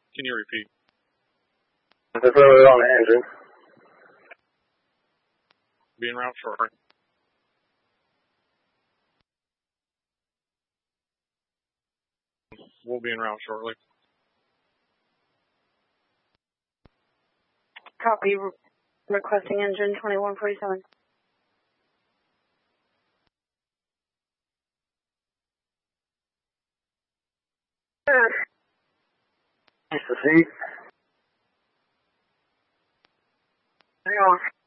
Can you repeat? Just loaded on the engine. Be en route shortly. We'll be en route shortly. Copy. Requesting engine 2147. Nice to see. Hang on.